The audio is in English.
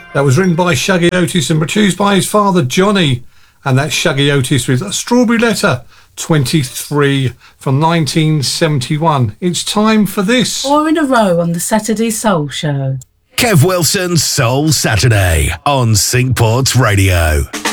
That was written by Shuggy Otis and produced by his father, Johnny. And that's Shuggy Otis with a Strawberry Letter 23 from 1971. It's time for this. 4 in a row on the Saturday Soul Show. Kev Wilson's Soul Saturday on Syncports Radio.